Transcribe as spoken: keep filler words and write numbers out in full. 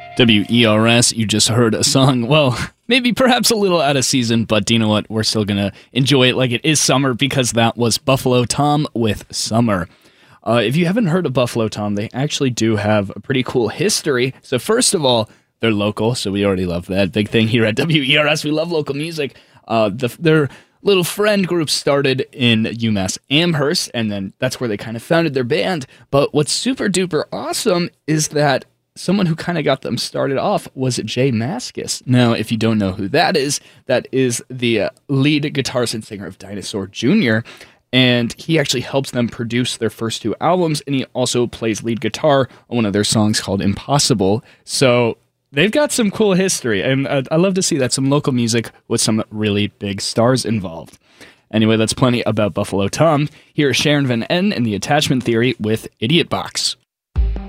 W E R S, you just heard a song, well, maybe perhaps a little out of season, but do you know what? We're still going to enjoy it like it is summer because that was Buffalo Tom with Summer. Uh, if you haven't heard of Buffalo Tom, they actually do have a pretty cool history. So first of all, they're local, so we already love that. Big thing here at W E R S, we love local music. Uh, the, their little friend group started in UMass Amherst, and then that's where they kind of founded their band. But what's super duper awesome is that someone who kind of got them started off was Jay Mascis. Now, if you don't know who that is, that is the uh, lead guitarist and singer of Dinosaur Junior, and he actually helps them produce their first two albums, and he also plays lead guitar on one of their songs called Impossible. So they've got some cool history, and uh, I love to see that, some local music with some really big stars involved. Anyway, that's plenty about Buffalo Tom. Here is Sharon Van Etten and the Attachment Theory with Idiot Box.